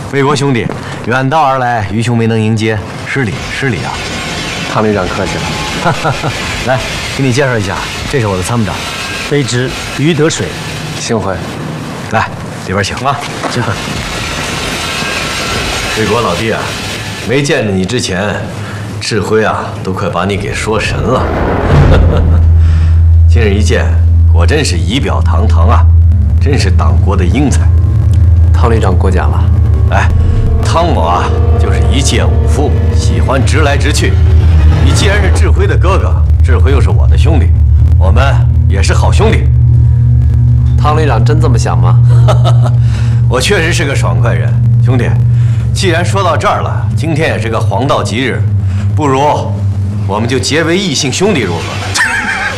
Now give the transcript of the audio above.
魏国兄弟远道而来，愚兄没能迎接，失礼失礼啊！ 唐旅长客气了。 来，给你介绍一下，这是我的参谋长， 卑职于德水， 幸会。 来，里边请啊。 这个魏国老弟啊，没见着你之前，志辉啊都快把你给说神了。今日一见，果真是仪表堂堂啊，真是党国的英才。 唐旅长过奖了。 哎，汤某啊，就是一介武夫，喜欢直来直去。你既然是志辉的哥哥，志辉又是我的兄弟，我们也是好兄弟。 唐旅长真这么想吗？ 我确实是个爽快人，兄弟。既然说到这儿了，今天也是个黄道吉日，不如我们就结为异姓兄弟如何？